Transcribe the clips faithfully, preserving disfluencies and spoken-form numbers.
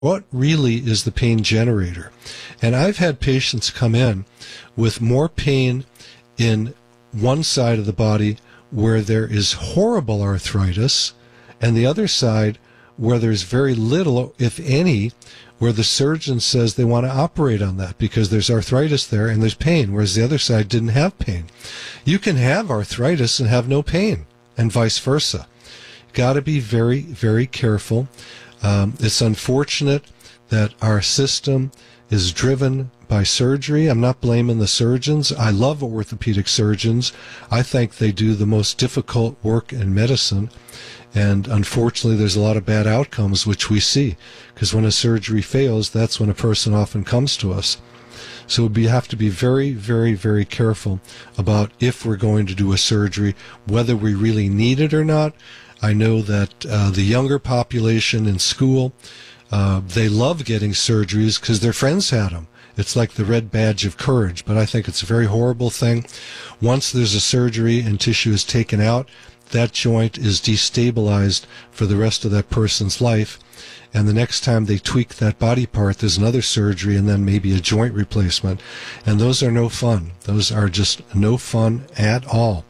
What really is the pain generator? And I've had patients come in with more pain in one side of the body where there is horrible arthritis, and the other side where there's very little, if any, where the surgeon says they want to operate on that because there's arthritis there and there's pain, whereas the other side didn't have pain. You can have arthritis and have no pain, and vice versa. Got to be very, very careful. Um, it's unfortunate that our system is driven by surgery. I'm not blaming the surgeons. I love orthopedic surgeons. I think they do the most difficult work in medicine. And unfortunately, there's a lot of bad outcomes, which we see. Because when a surgery fails, that's when a person often comes to us. So we have to be very, very, very careful about if we're going to do a surgery, whether we really need it or not. I know that uh, the younger population in school, uh, they love getting surgeries because their friends had them. It's like the red badge of courage, but I think it's a very horrible thing. Once there's a surgery and tissue is taken out, that joint is destabilized for the rest of that person's life. And the next time they tweak that body part, there's another surgery and then maybe a joint replacement. And those are no fun. Those are just no fun at all.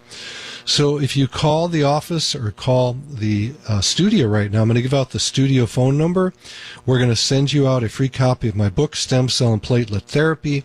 So if you call the office or call the uh, studio right now, I'm going to give out the studio phone number. We're going to send you out a free copy of my book, Stem Cell and Platelet Therapy.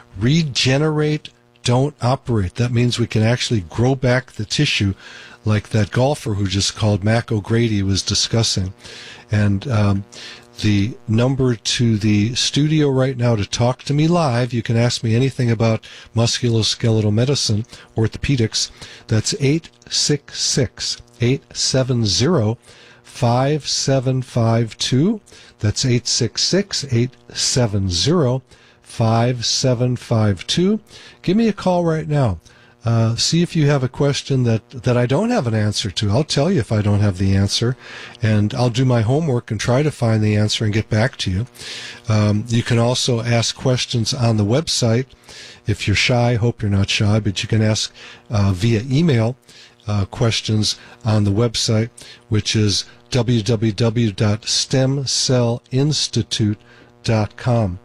Regenerate, don't operate. That means we can actually grow back the tissue like that golfer who just called, Mac O'Grady, was discussing. And um, the number to the studio right now to talk to me live, you can ask me anything about musculoskeletal medicine, orthopedics. That's eight six six, eight seven zero, five seven five two. That's eight six six, eight seven zero, five seven five two. Give me a call right now. Uh, see if you have a question that, that I don't have an answer to. I'll tell you if I don't have the answer, and I'll do my homework and try to find the answer and get back to you. Um, you can also ask questions on the website. If you're shy, hope you're not shy, but you can ask uh, via email uh, questions on the website, which is w w w dot stem cell institute dot com.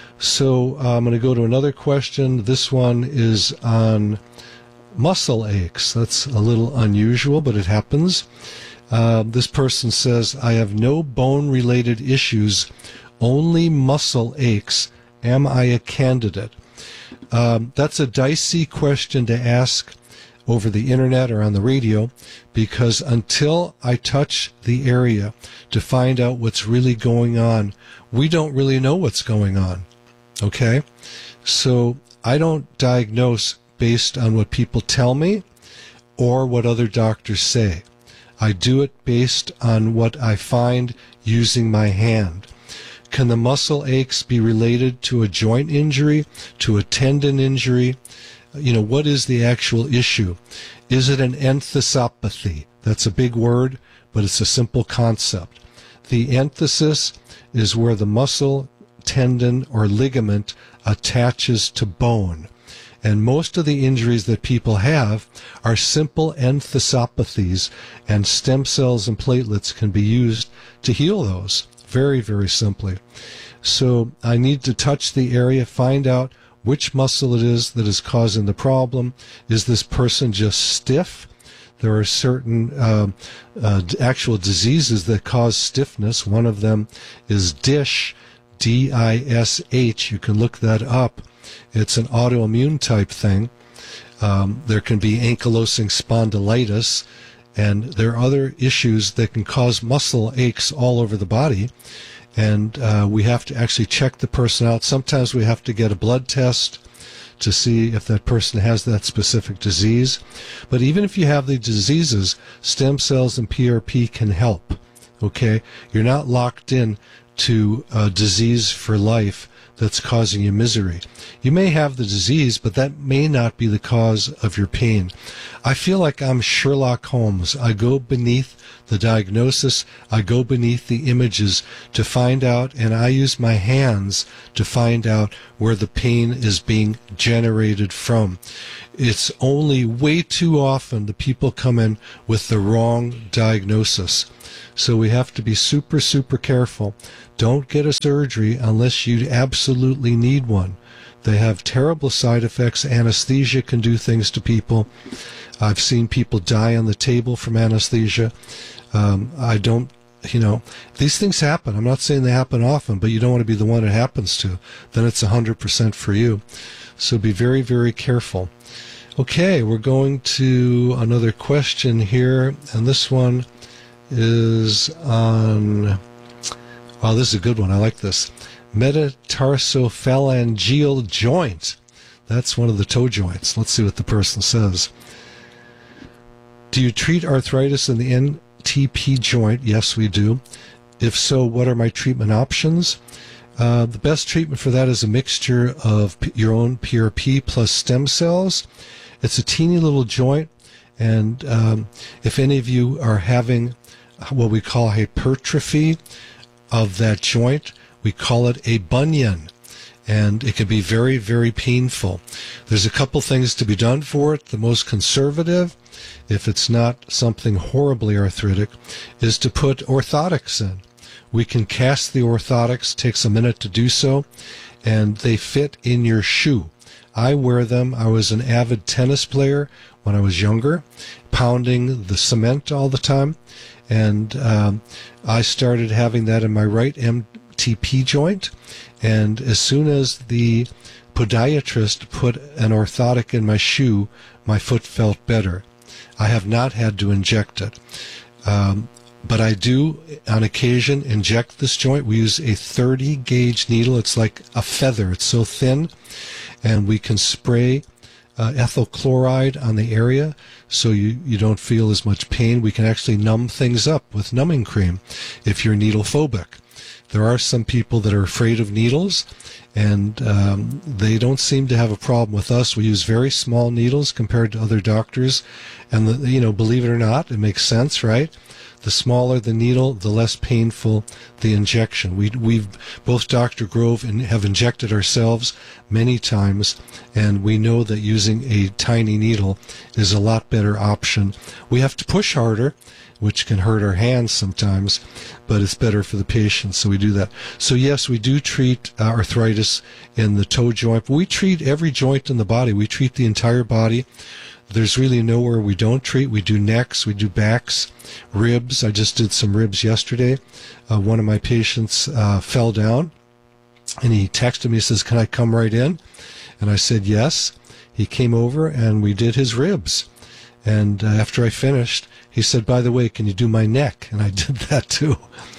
So uh, I'm going to go to another question. This one is on muscle aches. That's a little unusual, but it happens. Uh, this person says, I have no bone-related issues, only muscle aches. Am I a candidate? Um, that's a dicey question to ask over the internet or on the radio, because until I touch the area to find out what's really going on, we don't really know what's going on. Okay? So I don't diagnose based on what people tell me or what other doctors say. I do it based on what I find using my hand. Can the muscle aches be related to a joint injury, to a tendon injury? You know, what is the actual issue? Is it an enthesopathy? That's a big word, but it's a simple concept. The enthesis is where the muscle, tendon, or ligament attaches to bone. And most of the injuries that people have are simple enthesopathies, and stem cells and platelets can be used to heal those very, very simply. So I need to touch the area, find out which muscle it is that is causing the problem. Is this person just stiff? There are certain uh, uh, actual diseases that cause stiffness. One of them is DISH, D I S H. You can look that up. It's an autoimmune type thing. Um, there can be ankylosing spondylitis, and there are other issues that can cause muscle aches all over the body. And uh, we have to actually check the person out. Sometimes we have to get a blood test to see if that person has that specific disease. But even if you have the diseases, stem cells and P R P can help. Okay? You're not locked in to a disease for life that's causing you misery. You may have the disease, but that may not be the cause of your pain. I feel like I'm Sherlock Holmes. I go beneath the diagnosis, I go beneath the images to find out, and I use my hands to find out where the pain is being generated from. It's only way too often the people come in with the wrong diagnosis. So we have to be super, super careful. Don't get a surgery unless you absolutely need one. They have terrible side effects. Anesthesia can do things to people. I've seen people die on the table from anesthesia. Um, I don't, you know, these things happen. I'm not saying they happen often, but you don't want to be the one it happens to. Then it's one hundred percent for you. So be very, very careful. Okay, we're going to another question here, and this one is on, wow, this is a good one. I like this. Metatarsophalangeal joint. That's one of the toe joints. Let's see what the person says. Do you treat arthritis in the N T P joint? Yes, we do. If so, what are my treatment options? Uh, the best treatment for that is a mixture of p- your own P R P plus stem cells. It's a teeny little joint, and um, if any of you are having what we call hypertrophy of that joint, we call it a bunion, and it can be very, very painful. There's a couple things to be done for it. The most conservative, if it's not something horribly arthritic, is to put orthotics in. We can cast the orthotics, takes a minute to do so, and they fit in your shoe. I wear them. I was an avid tennis player when I was younger, pounding the cement all the time, and um, I started having that in my right M T P joint, and as soon as the podiatrist put an orthotic in my shoe, my foot felt better. I have not had to inject it. Um, But I do, on occasion, inject this joint. We use a thirty gauge needle. It's like a feather. It's so thin. And we can spray uh, ethyl chloride on the area so you, you don't feel as much pain. We can actually numb things up with numbing cream if you're needle phobic. There are some people that are afraid of needles, and um, they don't seem to have a problem with us. We use very small needles compared to other doctors. And, the, you know, believe it or not, it makes sense, right? The smaller the needle, the less painful the injection. We, we've, both Doctor Grove and have injected ourselves many times, and we know that using a tiny needle is a lot better option. We have to push harder, which can hurt our hands sometimes, but it's better for the patient, so we do that. So yes, we do treat uh, arthritis in the toe joint. We treat every joint in the body. We treat the entire body. There's really nowhere we don't treat. We do necks, we do backs, ribs. I just did some ribs yesterday. Uh, one of my patients uh, fell down, and he texted me and says, "Can I come right in?" And I said, yes. He came over, and we did his ribs. And uh, after I finished, he said, "By the way, can you do my neck?" And I did that too.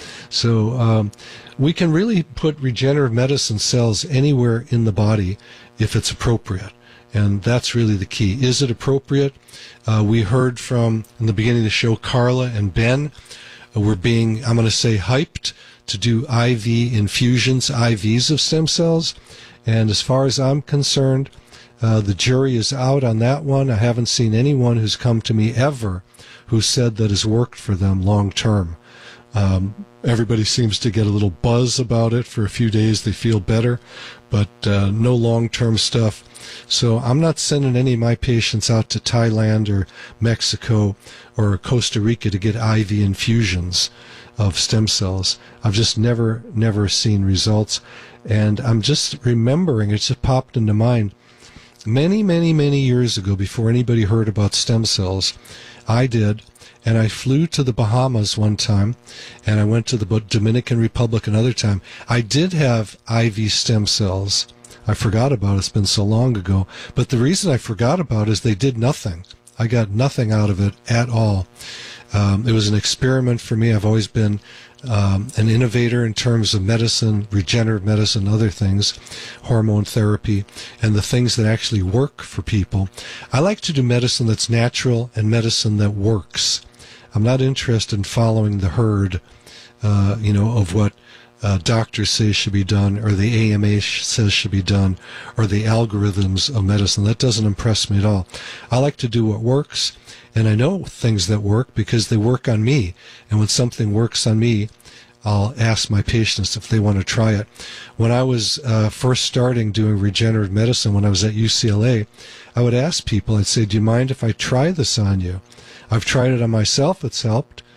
So um, we can really put regenerative medicine cells anywhere in the body if it's appropriate. And that's really the key. Is it appropriate? Uh, we heard from, in the beginning of the show, Carla and Ben uh, were being, I'm going to say, hyped to do I V infusions, I Vs of stem cells. And as far as I'm concerned, uh, the jury is out on that one. I haven't seen anyone who's come to me ever who said that has worked for them long term. Um, everybody seems to get a little buzz about it. For a few days they feel better, but uh, no long-term stuff. So I'm not sending any of my patients out to Thailand or Mexico or Costa Rica to get I V infusions of stem cells. I've just never, never seen results. And I'm just remembering, it just popped into mind, many, many, many years ago, before anybody heard about stem cells, I did. And I flew to the Bahamas one time, and I went to the Dominican Republic another time. I did have I V stem cells. I forgot about it. It's been so long ago. But the reason I forgot about it is they did nothing. I got nothing out of it at all. Um, it was an experiment for me. I've always been um, an innovator in terms of medicine, regenerative medicine, other things, hormone therapy, and the things that actually work for people. I like to do medicine that's natural and medicine that works. I'm not interested in following the herd, uh, you know, of what uh, doctors say should be done, or the A M A sh- says should be done, or the algorithms of medicine. That doesn't impress me at all. I like to do what works, and I know things that work because they work on me. And when something works on me, I'll ask my patients if they want to try it. When I was uh, first starting doing regenerative medicine, when I was at U C L A, I would ask people, I'd say, "Do you mind if I try this on you? I've tried it on myself, it's helped.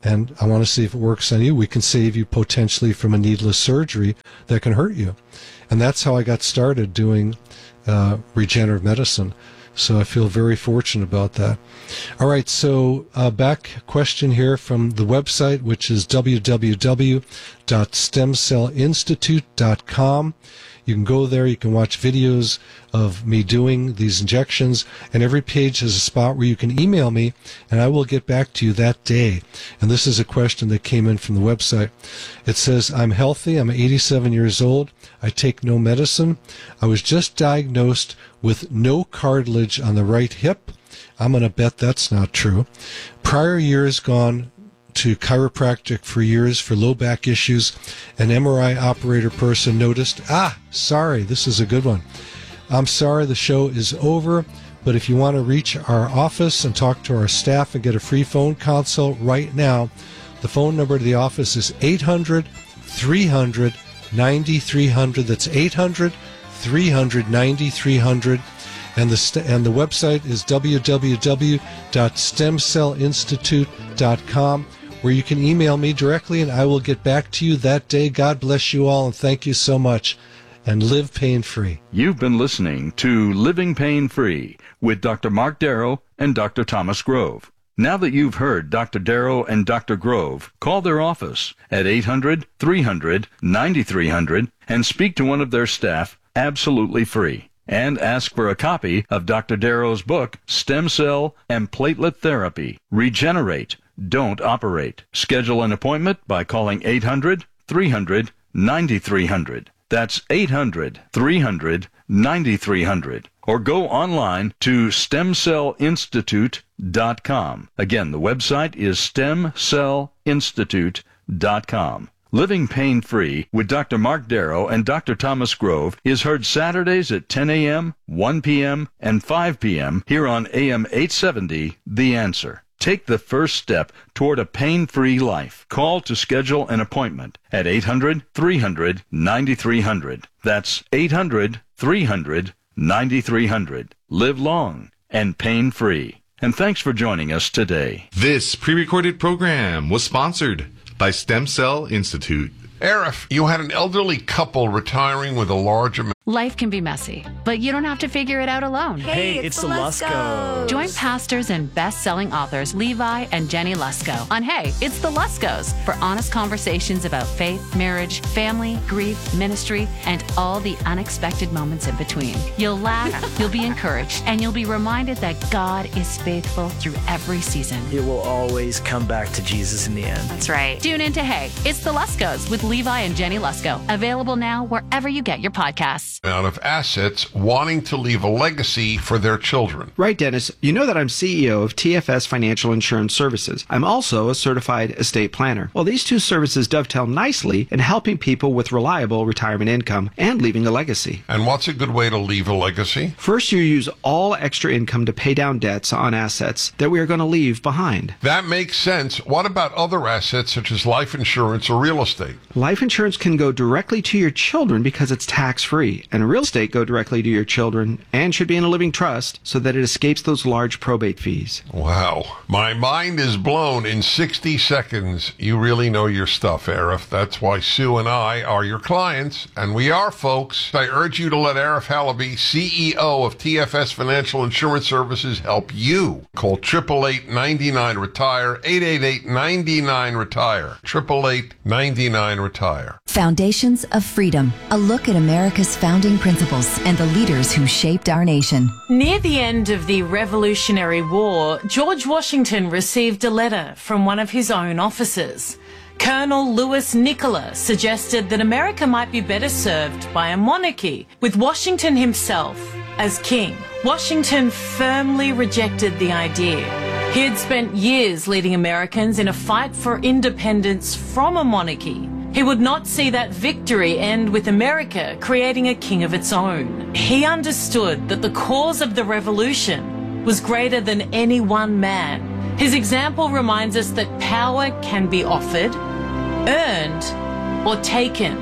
and I want to see if it works on you. We can save you potentially from a needless surgery that can hurt you. And that's how I got started doing uh, regenerative medicine. So I feel very fortunate about that. All right, so uh, back question here from the website, which is w w w dot stem cell institute dot com. You can go there, you can watch videos of me doing these injections, and every page has a spot where you can email me, and I will get back to you that day. And this is a question that came in from the website. It says, I'm healthy, I'm eighty-seven years old, I take no medicine. I was just diagnosed with no cartilage on the right hip. I'm going to bet that's not true. Prior years gone to chiropractic for years for low back issues. An M R I operator person noticed, ah, sorry, this is a good one. I'm sorry the show is over, but if you want to reach our office and talk to our staff and get a free phone consult right now, the phone number to the office is eight hundred, three hundred, ninety-three hundred. That's eight hundred, three hundred, ninety-three hundred. And the st- and the website is w w w dot stem cell institute dot com, where you can email me directly and I will get back to you that day. God bless you all and thank you so much. And live pain-free. You've been listening to Living Pain-Free with Doctor Mark Darrow and Doctor Thomas Grove. Now that you've heard Doctor Darrow and Doctor Grove, call their office at eight hundred, three hundred, ninety-three hundred and speak to one of their staff absolutely free. And ask for a copy of Doctor Darrow's book, Stem Cell and Platelet Therapy. Regenerate. Don't operate. Schedule an appointment by calling eight hundred, three hundred, ninety-three hundred. That's eight hundred, three hundred, ninety-three hundred. Or go online to stem cell institute dot com. Again, the website is stem cell institute dot com. Living Pain-Free with Doctor Mark Darrow and Doctor Thomas Grove is heard Saturdays at ten a.m., one p.m., and five p.m. here on A M eight seventy, The Answer. Take the first step toward a pain-free life. Call to schedule an appointment at eight hundred, three hundred, ninety-three hundred. That's eight hundred, three hundred, ninety-three hundred. Live long and pain-free. And thanks for joining us today. This pre-recorded program was sponsored by Stem Cell Institute. Arif, you had an elderly couple retiring with a large amount. Life can be messy, but you don't have to figure it out alone. Hey, it's, it's the Luskos. Join pastors and best-selling authors Levi and Jenny Lusko on Hey, It's the Luskos for honest conversations about faith, marriage, family, grief, ministry, and all the unexpected moments in between. You'll laugh, you'll be encouraged, and you'll be reminded that God is faithful through every season. It will always come back to Jesus in the end. That's right. Tune in to Hey, It's the Luskos with Levi and Jenny Lusko. Available now wherever you get your podcasts. Amount of assets wanting to leave a legacy for their children. Right, Dennis. You know that I'm C E O of T F S Financial Insurance Services. I'm also a certified estate planner. Well, these two services dovetail nicely in helping people with reliable retirement income and leaving a legacy. And what's a good way to leave a legacy? First, you use all extra income to pay down debts on assets that we are going to leave behind. That makes sense. What about other assets such as life insurance or real estate? Life insurance can go directly to your children because it's tax-free. And real estate go directly to your children and should be in a living trust so that it escapes those large probate fees. Wow. My mind is blown in sixty seconds. You really know your stuff, Arif. That's why Sue and I are your clients, and we are, folks. I urge you to let Arif Halaby, C E O of T F S Financial Insurance Services, help you. Call eight eight eight, nine nine, retire, eight eight eight, nine nine, retire, eight eight eight, nine nine, retire. Foundations of Freedom, a look at America's founding principles and the leaders who shaped our nation. Near the end of the Revolutionary War, George Washington received a letter from one of his own officers. Colonel Louis Nicola suggested that America might be better served by a monarchy, with Washington himself as king. Washington firmly rejected the idea. He had spent years leading Americans in a fight for independence from a monarchy. He would not see that victory end with America creating a king of its own. He understood that the cause of the revolution was greater than any one man. His example reminds us that power can be offered, earned, or taken.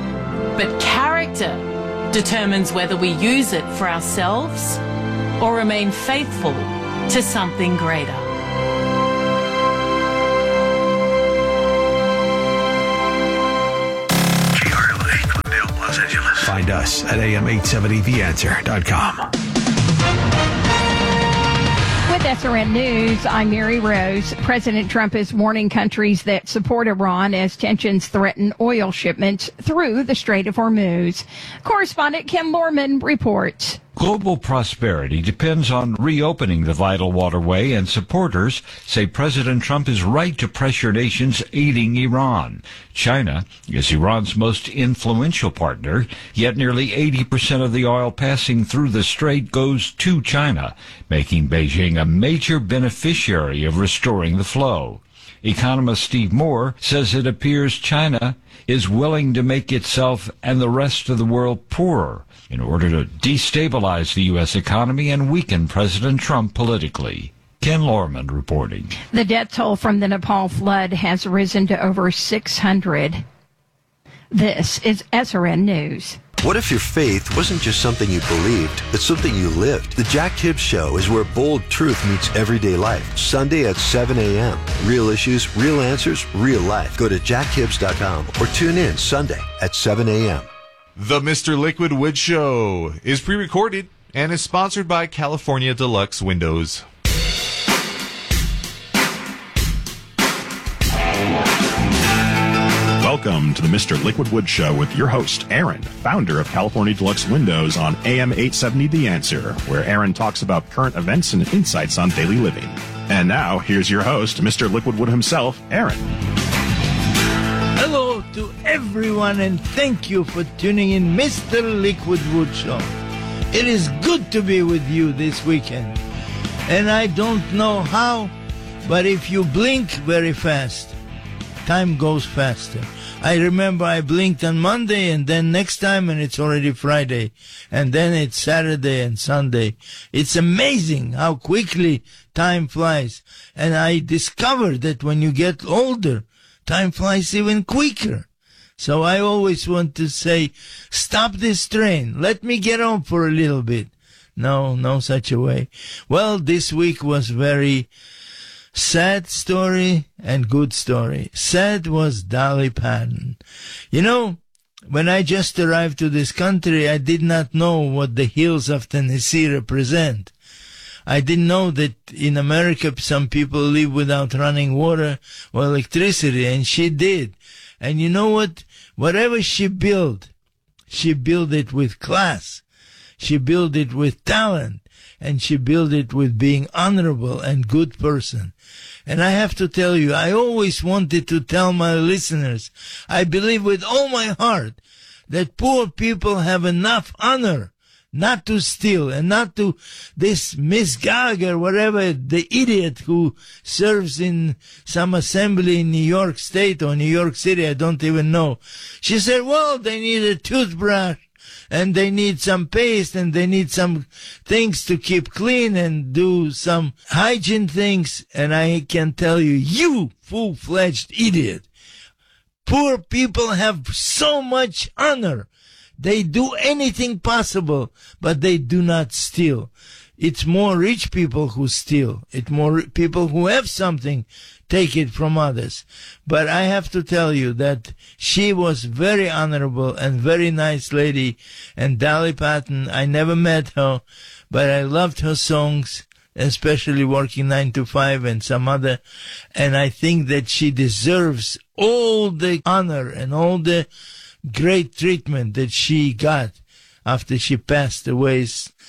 But character determines whether we use it for ourselves or remain faithful to something greater. find us at A M eight seventy the answer dot com. With S R N News, I'm Mary Rose. President Trump is warning countries that support Iran as tensions threaten oil shipments through the Strait of Hormuz. Correspondent Ken Lorman reports. Global prosperity depends on reopening the vital waterway, and supporters say President Trump is right to pressure nations aiding Iran. China is Iran's most influential partner, yet nearly eighty percent of the oil passing through the strait goes to China, making Beijing a major beneficiary of restoring the flow. Economist Steve Moore says it appears China is willing to make itself and the rest of the world poorer in order to destabilize the U S economy and weaken President Trump politically. Ken Lorman reporting. The death toll from the Nepal flood has risen to over six hundred. This is S R N News. What if your faith wasn't just something you believed, but something you lived? The Jack Hibbs Show is where bold truth meets everyday life. Sunday at seven a.m. Real issues, real answers, real life. Go to jack hibbs dot com or tune in Sunday at seven a.m. The Mister Liquid Wood Show is pre-recorded and is sponsored by California Deluxe Windows. Welcome to the Mister Liquid Wood Show with your host, Aaron, founder of California Deluxe Windows on A M eight seventy The Answer, where Aaron talks about current events and insights on daily living. And now, here's your host, Mister Liquid Wood himself, Aaron. Hello to everyone, and thank you for tuning in Mister Liquid Wood Show. It is good to be with you this weekend. And I don't know how, but if you blink very fast, time goes faster. I remember I blinked on Monday, and then next time, and it's already Friday. And then it's Saturday and Sunday. It's amazing how quickly time flies. And I discovered that when you get older, time flies even quicker. So I always want to say, stop this train. Let me get on for a little bit. No, no such a way. Well, this week was very sad story and good story. Sad was Dolly Parton. You know, when I just arrived to this country, I did not know what the hills of Tennessee represent. I didn't know that in America some people live without running water or electricity, and she did. And you know what? Whatever she built, she built it with class. She built it with talent. And she built it with being honorable and good person. And I have to tell you, I always wanted to tell my listeners, I believe with all my heart that poor people have enough honor not to steal, and not to this Miss Gallagher, whatever, the idiot who serves in some assembly in New York State or New York City, I don't even know. She said, well, they need a toothbrush, and they need some paste, and they need some things to keep clean and do some hygiene things. And I can tell you, you full-fledged idiot, poor people have so much honor. They do anything possible, but they do not steal. It's more rich people who steal. It's more people who have something take it from others. But I have to tell you that she was very honorable and very nice lady. And Dolly Parton, I never met her, but I loved her songs, especially Working Nine to Five and some other. And I think that she deserves all the honor and all the great treatment that she got after she passed away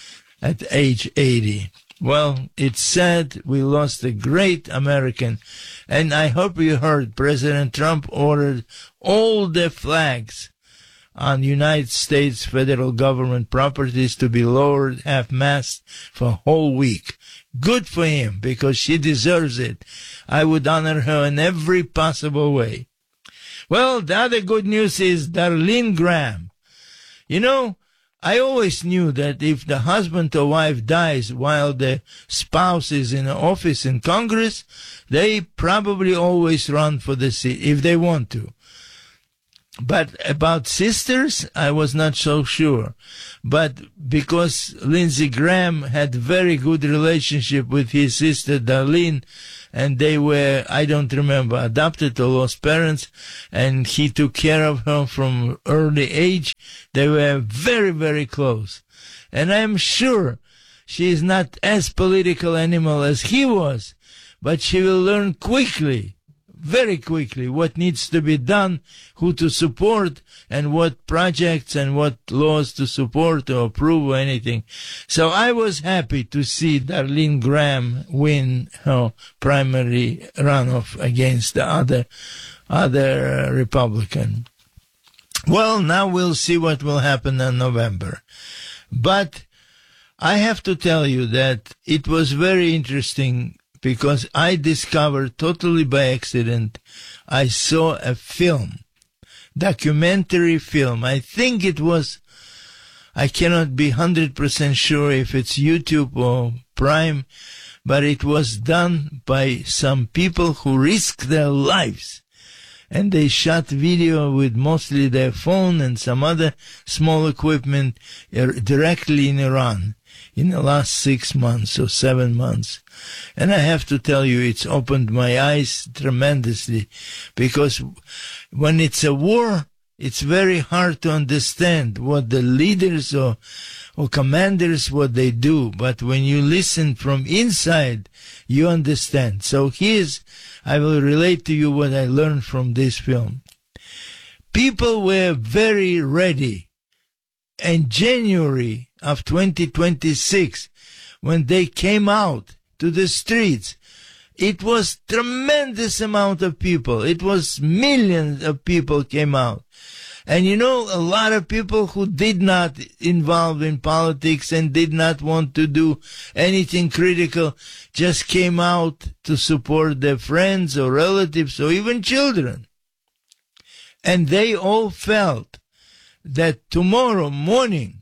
at age eighty. Well, it's sad we lost a great American, and I hope you heard President Trump ordered all the flags on United States federal government properties to be lowered half-mast for a whole week. Good for him, because she deserves it. I would honor her in every possible way. Well, the other good news is Darlene Graham. You know, I always knew that if the husband or wife dies while the spouse is in office in Congress, they probably always run for the seat if they want to. But about sisters, I was not so sure. But because Lindsey Graham had very good relationship with his sister Darlene, and they were, I don't remember, adopted or lost parents, and he took care of her from early age. They were very, very close. And I'm sure she is not as political animal as he was, but she will learn quickly, very quickly, what needs to be done, who to support, and what projects and what laws to support or approve or anything. So I was happy to see Darlene Graham win her primary runoff against the other, other uh, Republican. Well, now we'll see what will happen in November. But I have to tell you that it was very interesting because I discovered totally by accident, I saw a film, documentary film. I think it was, I cannot be one hundred percent sure if it's YouTube or Prime, but it was done by some people who risked their lives. And they shot video with mostly their phone and some other small equipment directly in Iran in the last six months or seven months. And I have to tell you, it's opened my eyes tremendously, because when it's a war, it's very hard to understand what the leaders or, or commanders, what they do. But when you listen from inside, you understand. So here's, I will relate to you what I learned from this film. People were very ready in January of twenty twenty-six, when they came out to the streets. It was tremendous amount of people. It was millions of people came out. And you know, a lot of people who did not involve in politics and did not want to do anything critical just came out to support their friends or relatives or even children. And they all felt that tomorrow morning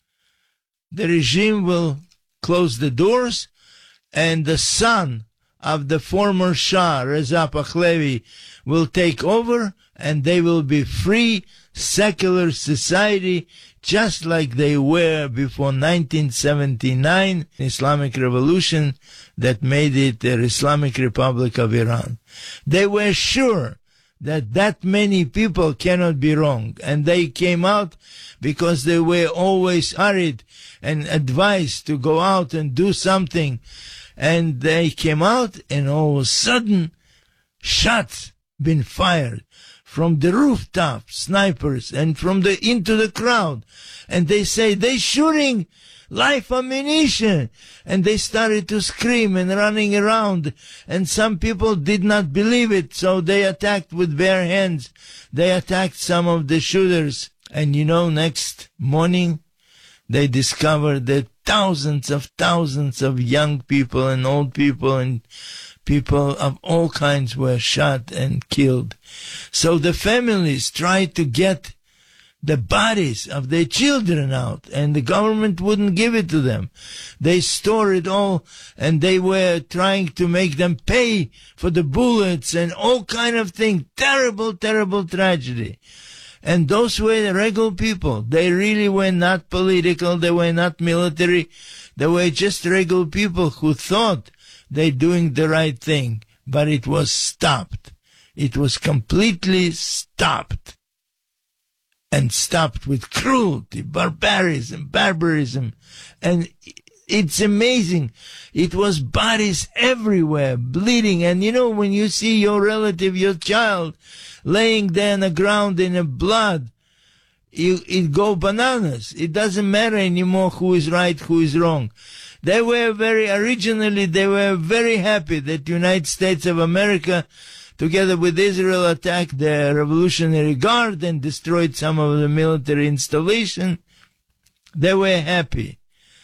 the regime will close the doors and the son of the former Shah, Reza Pahlavi, will take over, and they will be free, secular society, just like they were before nineteen seventy-nine, Islamic Revolution that made it the Islamic Republic of Iran. They were sure that that many people cannot be wrong, and they came out because they were always hurried and advised to go out and do something. And they came out, and all of a sudden, shots been fired from the rooftop, snipers, and from the into the crowd. And they say, they shooting live ammunition. And they started to scream and running around. And some people did not believe it, so they attacked with bare hands. They attacked some of the shooters. And you know, next morning, they discovered that thousands of thousands of young people and old people and people of all kinds were shot and killed. So the families tried to get the bodies of their children out, and the government wouldn't give it to them. They stored it all, and they were trying to make them pay for the bullets and all kind of things. Terrible, terrible tragedy. And those were the regular people. They really were not political. They were not military. They were just regular people who thought they doing the right thing. But it was stopped. It was completely stopped. And stopped with cruelty, barbarism, barbarism. And it's amazing. It was bodies everywhere, bleeding. And you know, when you see your relative, your child, laying there on the ground in the blood, you, it go bananas. It doesn't matter anymore who is right, who is wrong. They were very, originally, they were very happy that the United States of America, together with Israel, attacked the Revolutionary Guard and destroyed some of the military installation. They were happy.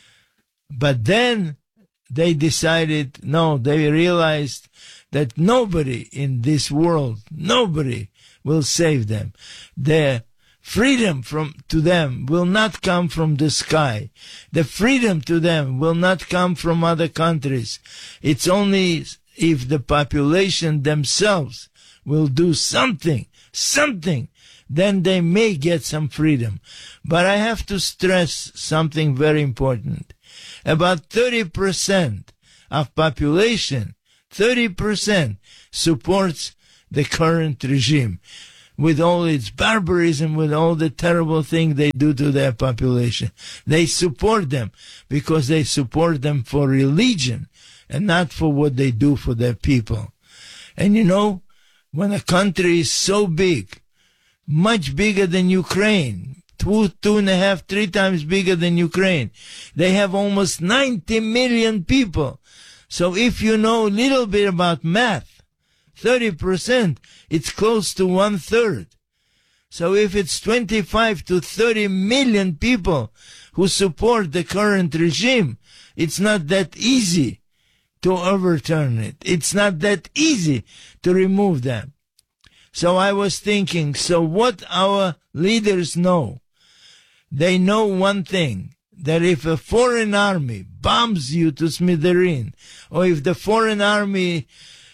But then they decided, no, they realized that nobody in this world, nobody will save them. Their freedom from to them will not come from the sky. The freedom to them will not come from other countries. It's only if the population themselves will do something, something, then they may get some freedom. But I have to stress something very important. About thirty percent of population thirty percent supports the current regime with all its barbarism, with all the terrible things they do to their population. They support them because they support them for religion and not for what they do for their people. And you know, when a country is so big, much bigger than Ukraine, two, two and a half, three times bigger than Ukraine, they have almost ninety million people. So if you know a little bit about math, thirty percent, it's close to one third. So if it's twenty-five to thirty million people who support the current regime, it's not that easy to overturn it. It's not that easy to remove them. So I was thinking, so what our leaders know? They know one thing, that if a foreign army bombs you to smithereen, or if the foreign army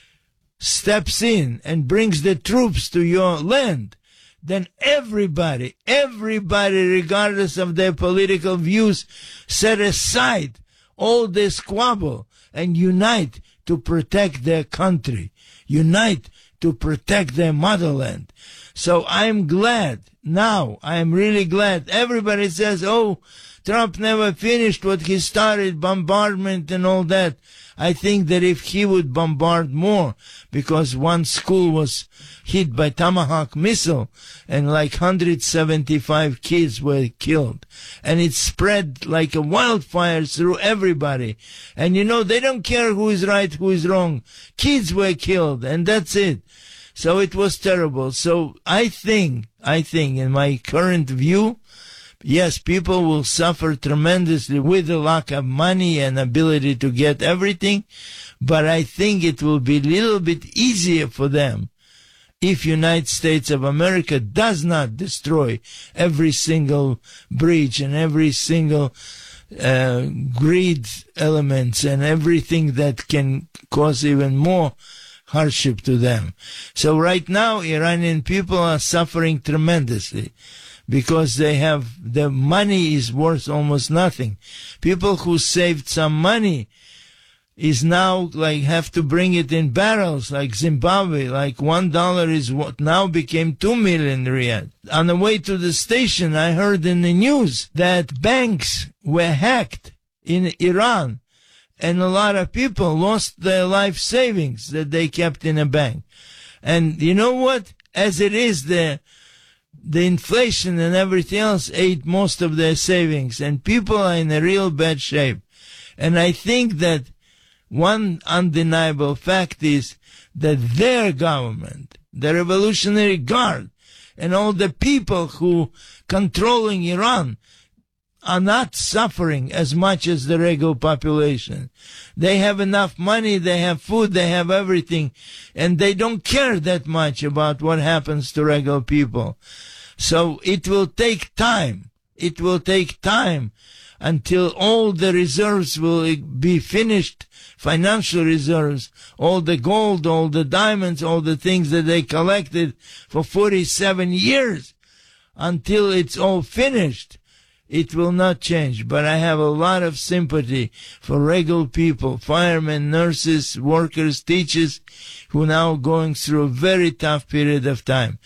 steps in and brings the troops to your land, then everybody, everybody, regardless of their political views, set aside all this squabble and unite to protect their country, unite to protect their motherland. So I'm glad now, I'm really glad. Everybody says, oh, Trump never finished what he started, bombardment and all that. I think that if he would bombard more, because one school was hit by Tomahawk missile and like one hundred seventy-five kids were killed, and it spread like a wildfire through everybody. And you know, they don't care who is right, who is wrong. Kids were killed, and that's it. So it was terrible. So I think, I think in my current view, yes, people will suffer tremendously with the lack of money and ability to get everything, but I think it will be a little bit easier for them if United States of America does not destroy every single bridge and every single uh, grid elements and everything that can cause even more hardship to them. So right now, Iranian people are suffering tremendously, because they have, the money is worth almost nothing. People who saved some money is now like have to bring it in barrels, like Zimbabwe, like one dollar is what now became two million riyal. On the way to the station, I heard in the news that banks were hacked in Iran, and a lot of people lost their life savings that they kept in a bank. And you know what? As it is, the The inflation and everything else ate most of their savings, and people are in a real bad shape. And I think that one undeniable fact is that their government, the Revolutionary Guard, and all the people who controlling Iran are not suffering as much as the regular population. They have enough money, they have food, they have everything, and they don't care that much about what happens to regular people. So it will take time. It will take time until all the reserves will be finished, financial reserves, all the gold, all the diamonds, all the things that they collected for forty-seven years, until it's all finished. It will not change, but I have a lot of sympathy for regular people, firemen, nurses, workers, teachers, who are now going through a very tough period of time.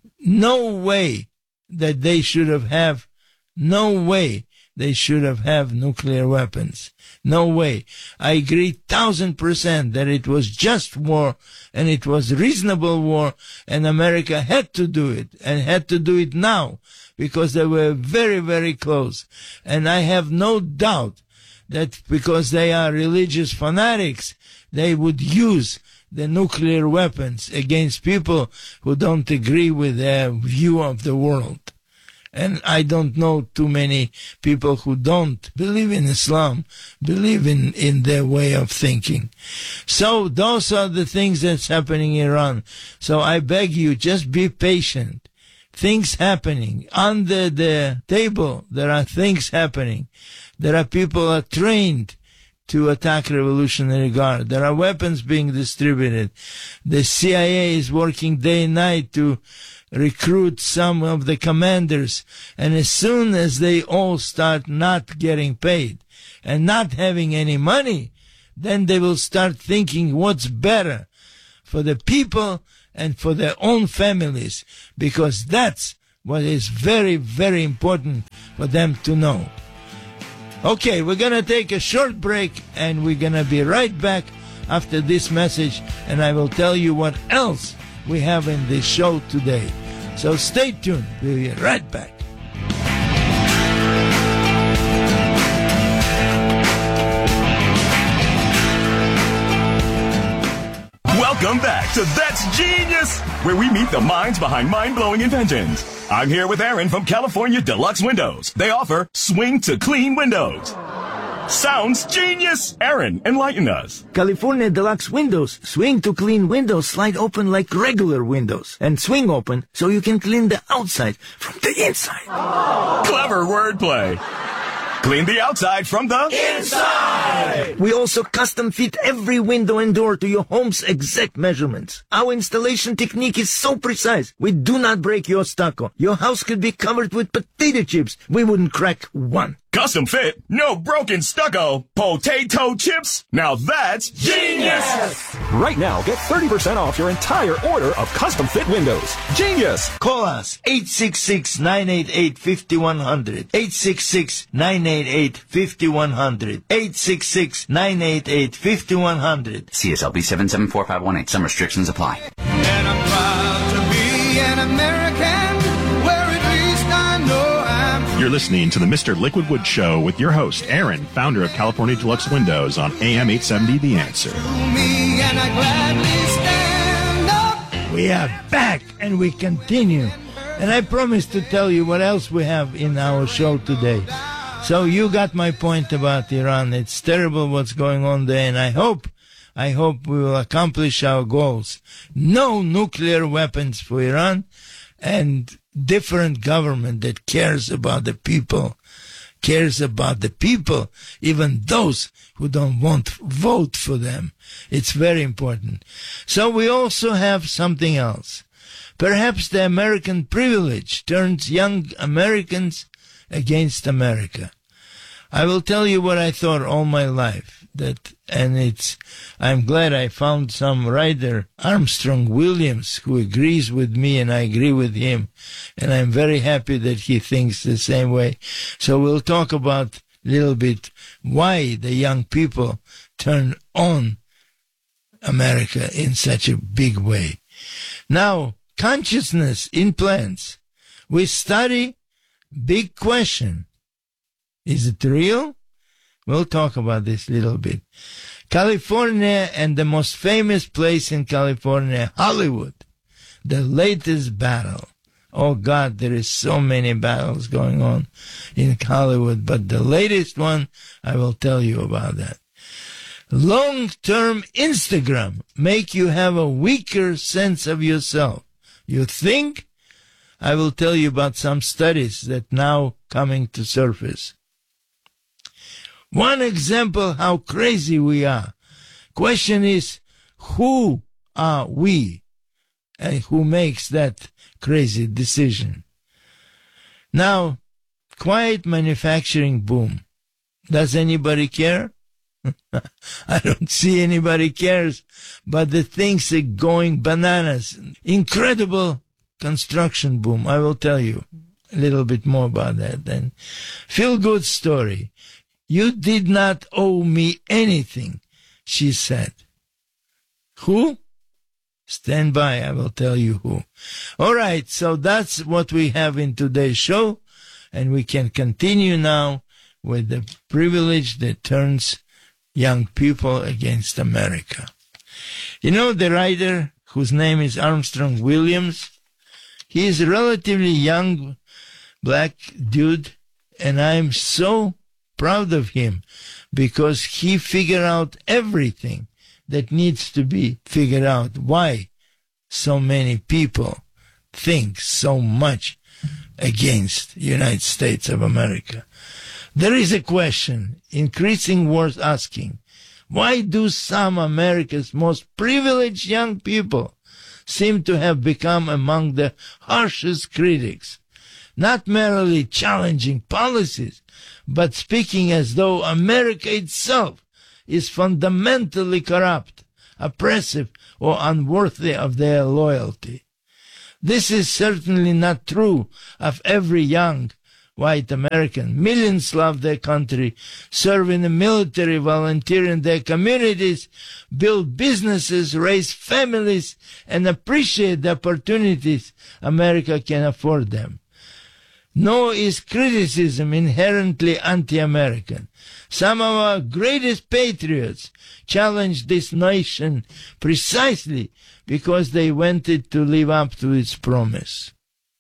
No way that they should have have, no way they should have have nuclear weapons. No way. I agree thousand percent that it was just war and it was reasonable war, and America had to do it and had to do it now, because they were very, very close. And I have no doubt that because they are religious fanatics, they would use the nuclear weapons against people who don't agree with their view of the world. And I don't know too many people who don't believe in Islam, believe in, in their way of thinking. So those are the things that's happening in Iran. So I beg you, just be patient. Things happening. Under the table, there are things happening. There are people who are trained to attack Revolutionary Guard. There are weapons being distributed. The C I A is working day and night to recruit some of the commanders. And as soon as they all start not getting paid and not having any money, then they will start thinking what's better for the people and for their own families, because that's what is very, very important for them to know. Okay, we're going to take a short break, and we're going to be right back after this message, and I will tell you what else we have in this show today. So stay tuned. We'll be right back. Welcome back to That's Genius, where we meet the minds behind mind-blowing inventions. I'm here with Aaron from California Deluxe Windows. They offer swing to clean windows. Sounds genius! Aaron, enlighten us. California Deluxe Windows. Swing to clean windows slide open like regular windows, and swing open so you can clean the outside from the inside. Clever wordplay. Clean the outside from the inside! We also custom fit every window and door to your home's exact measurements. Our installation technique is so precise, we do not break your stucco. Your house could be covered with potato chips. We wouldn't crack one. Custom fit, no broken stucco, potato chips. Now that's genius! Right now, get thirty percent off your entire order of custom fit windows. Genius! Call us, eight six six, nine eight eight, five one zero zero, eight six six, nine eight eight, five one zero zero, eight six six, nine eight eight, five one zero zero. C S L B seven seven four five one eight. Some restrictions apply. And I'm proud to be an American, where at least I know I'm... You're listening to the Mister Liquidwood Show with your host, Aaron, founder of California Deluxe Windows on A M eight seventy The Answer. Me and I gladly stand up. We are back, and we continue. And I promise to tell you what else we have in our show today. So you got my point about Iran. It's terrible what's going on there, and I hope, I hope we will accomplish our goals. No nuclear weapons for Iran, and different government that cares about the people, cares about the people, even those who don't want to vote for them. It's very important. So we also have something else. Perhaps the American privilege turns young Americans against America. I will tell you what I thought all my life, that, and it's, I'm glad I found some writer, Armstrong Williams, who agrees with me and I agree with him, and I'm very happy that he thinks the same way. So we'll talk about a little bit why the young people turn on America in such a big way. Now, consciousness in plants. We study, big question. Is it real? We'll talk about this a little bit. California, and the most famous place in California, Hollywood. The latest battle. Oh God, there is so many battles going on in Hollywood, but the latest one, I will tell you about that. Long-term Instagram make you have a weaker sense of yourself. You think? I will tell you about some studies that now coming to surface. One example how crazy we are. Question is, who are we? And who makes that crazy decision? Now, quiet manufacturing boom. Does anybody care? I don't see anybody cares, but the things are going bananas. Incredible construction boom. I will tell you a little bit more about that then. Feel good story. You did not owe me anything, she said. Who? Stand by, I will tell you who. All right, so that's what we have in today's show, and we can continue now with the privilege that turns young people against America. You know the writer whose name is Armstrong Williams? He is a relatively young black dude, and I'm so proud of him because he figured out everything that needs to be figured out. Why so many people think so much against the United States of America. There is a question, increasing worth asking. Why do some America's most privileged young people seem to have become among the harshest critics, not merely challenging policies, but speaking as though America itself is fundamentally corrupt, oppressive, or unworthy of their loyalty. This is certainly not true of every young white American. Millions love their country, serve in the military, volunteer in their communities, build businesses, raise families, and appreciate the opportunities America can afford them. Nor is criticism inherently anti-American. Some of our greatest patriots challenged this nation precisely because they wanted to live up to its promise.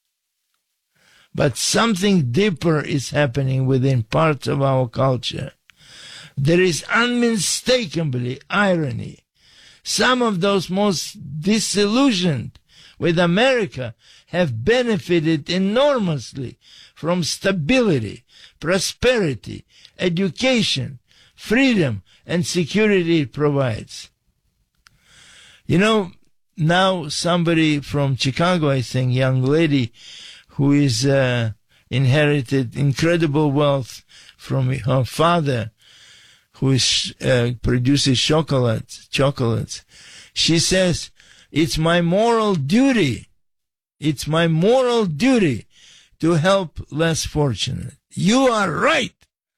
But something deeper is happening within parts of our culture. There is unmistakably irony. Some of those most disillusioned with America have benefited enormously from stability, prosperity, education, freedom, and security it provides. You know, now somebody from Chicago, I think, young lady, who is uh, inherited incredible wealth from her father, who is, uh, produces chocolate, chocolates. She says, it's my moral duty, it's my moral duty to help less fortunate. You are right,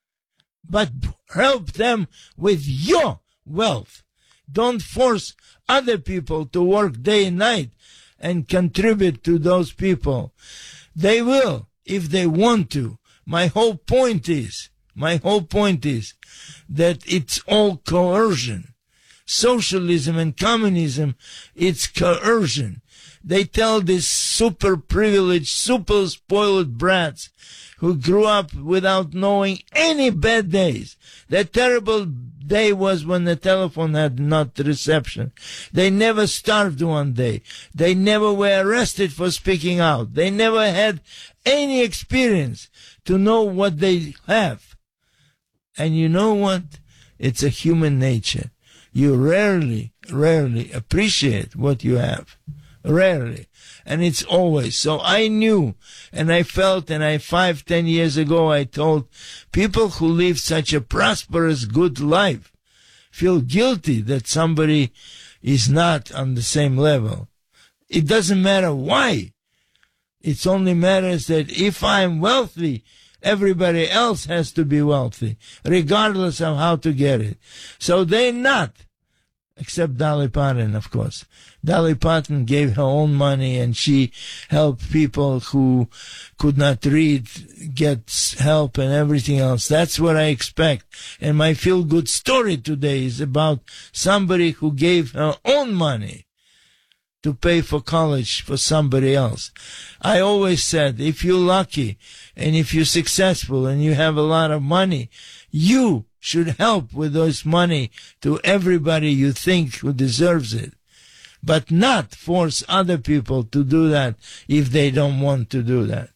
but help them with your wealth. Don't force other people to work day and night and contribute to those people. They will, if they want to. My whole point is, my whole point is that it's all coercion. Socialism and communism, it's coercion. They tell these super privileged, super spoiled brats who grew up without knowing any bad days. That terrible day was when the telephone had not reception. They never starved one day. They never were arrested for speaking out. They never had any experience to know what they have. And you know what? It's a human nature. You rarely, rarely appreciate what you have. Rarely. And it's always. So I knew and I felt, and I five, ten years ago I told people who live such a prosperous, good life feel guilty that somebody is not on the same level. It doesn't matter why. It only matters that if I'm wealthy, everybody else has to be wealthy, regardless of how to get it. So they're not. Except Dolly Parton, of course. Dolly Parton gave her own money and she helped people who could not read get help and everything else. That's what I expect. And my feel-good story today is about somebody who gave her own money to pay for college for somebody else. I always said, if you're lucky and if you're successful and you have a lot of money, you should help with this money to everybody you think who deserves it, but not force other people to do that if they don't want to do that.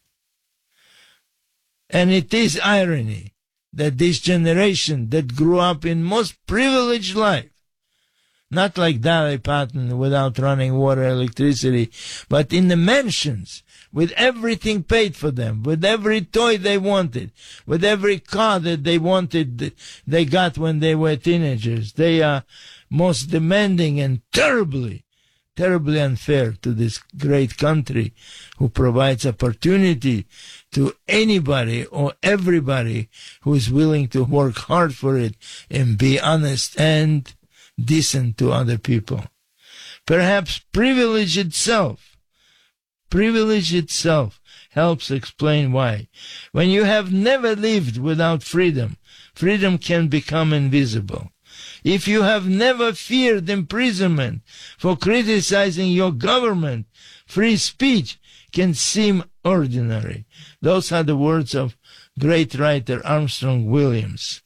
And it is irony that this generation that grew up in most privileged life, not like Dolly Parton without running water, electricity, but in the mansions, with everything paid for them, with every toy they wanted, with every car that they wanted, they got when they were teenagers. They are most demanding and terribly, terribly unfair to this great country who provides opportunity to anybody or everybody who is willing to work hard for it and be honest and decent to other people. Perhaps privilege itself Privilege itself helps explain why. When you have never lived without freedom, freedom can become invisible. If you have never feared imprisonment for criticizing your government, free speech can seem ordinary. Those are the words of great writer Armstrong Williams.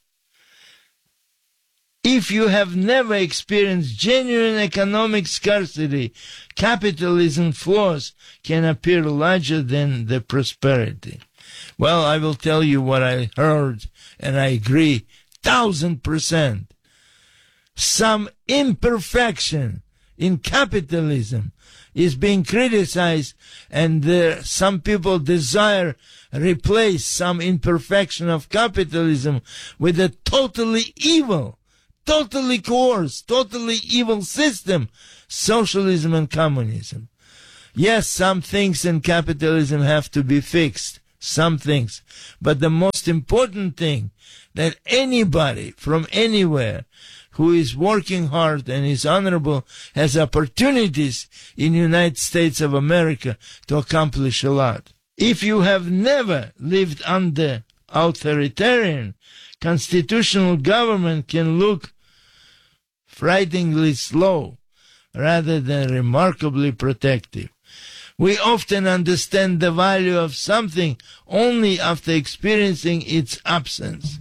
If you have never experienced genuine economic scarcity, capitalism flaws can appear larger than the prosperity. Well, I will tell you what I heard, and I agree, thousand percent. Some imperfection in capitalism is being criticized, and uh, some people desire replace some imperfection of capitalism with a totally evil totally coerced, totally evil system, socialism and communism. Yes, some things in capitalism have to be fixed, some things. But the most important thing, that anybody from anywhere who is working hard and is honorable has opportunities in the United States of America to accomplish a lot. If you have never lived under authoritarian, constitutional government can look frighteningly slow rather than remarkably protective. We often understand the value of something only after experiencing its absence.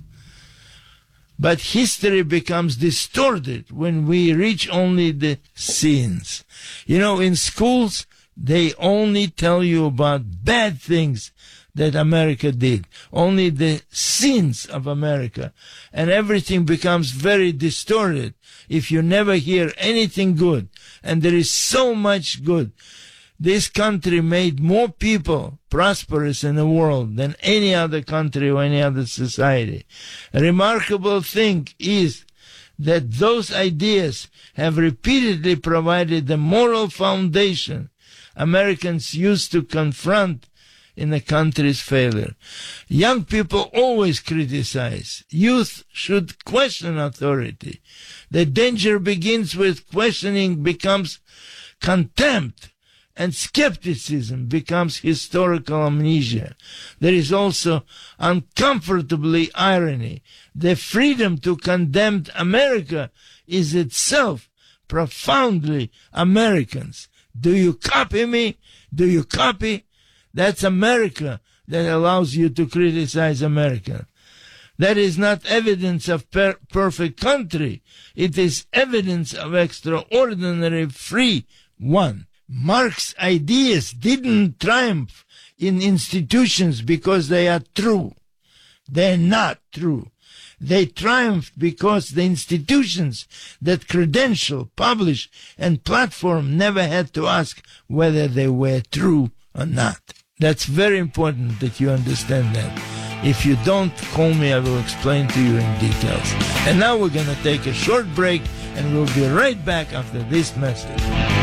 But history becomes distorted when we reach only the scenes. You know, in schools, they only tell you about bad things that America did, only the sins of America. And everything becomes very distorted if you never hear anything good. And there is so much good. This country made more people prosperous in the world than any other country or any other society. A remarkable thing is that those ideas have repeatedly provided the moral foundation Americans used to confront in the country's failure. Young people always criticize. Youth should question authority. The danger begins with questioning becomes contempt, and skepticism becomes historical amnesia. There is also uncomfortably irony. The freedom to condemn America is itself profoundly Americans. Do you copy me? Do you copy? That's America that allows you to criticize America. That is not evidence of per- perfect country. It is evidence of extraordinary free one. Marx's ideas didn't triumph in institutions because they are true. They're not true. They triumphed because the institutions that credential, publish, and platform never had to ask whether they were true or not. That's very important that you understand that. If you don't, call me, I will explain to you in details. And now we're going to take a short break, and we'll be right back after this message.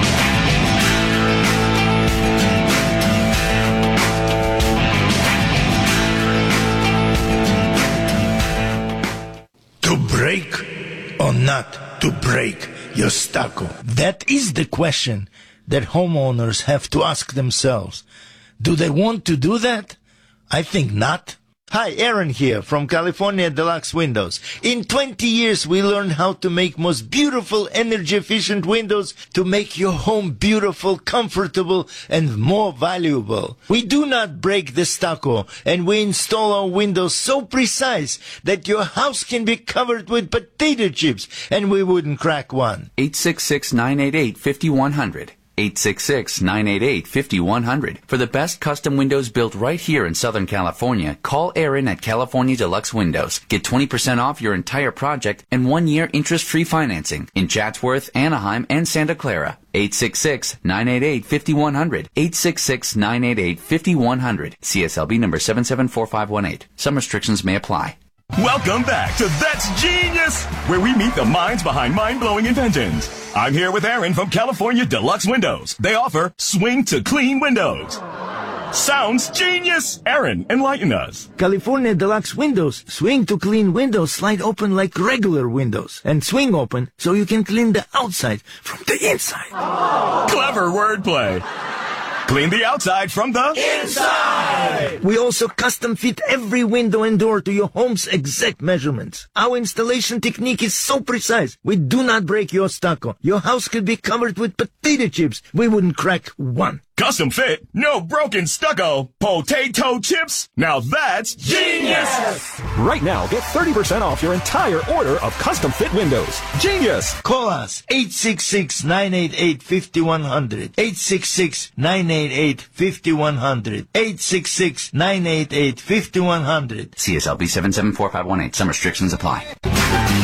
To break or not to break your stucco? That is the question that homeowners have to ask themselves. Do they want to do that? I think not. Hi, Aaron here from California Deluxe Windows. In twenty years, we learned how to make most beautiful, energy-efficient windows to make your home beautiful, comfortable, and more valuable. We do not break the stucco, and we install our windows so precise that your house can be covered with potato chips, and we wouldn't crack one. eight six six, nine eight eight, five one zero zero. eight six six, nine eight eight, five one zero zero. For the best custom windows built right here in Southern California, call Aaron at California Deluxe Windows. Get twenty percent off your entire project and one year interest-free financing in Chatsworth, Anaheim, and Santa Clara. eight six six, nine eight eight, five one zero zero. eight six six, nine eight eight, five one zero zero. C S L B number seven seven four five one eight. Some restrictions may apply. Welcome back to That's Genius, where we meet the minds behind mind-blowing inventions. I'm here with Aaron from California Deluxe Windows. They offer swing to clean windows. Sounds genius! Aaron, enlighten us. California Deluxe Windows. Swing to clean windows slide open like regular windows. And swing open so you can clean the outside from the inside. Oh. Clever wordplay. Clean the outside from the inside. We also custom fit every window and door to your home's exact measurements. Our installation technique is so precise. We do not break your stucco. Your house could be covered with potato chips. We wouldn't crack one. Custom fit, no broken stucco, potato chips. Now that's genius! Right now, get thirty percent off your entire order of custom fit windows. Genius! Call us, eight six six, nine eight eight, five one zero zero. eight six six, nine eight eight, five one zero zero. eight six six, nine eight eight, five one zero zero. C S L B seven seven four five one eight. Some restrictions apply.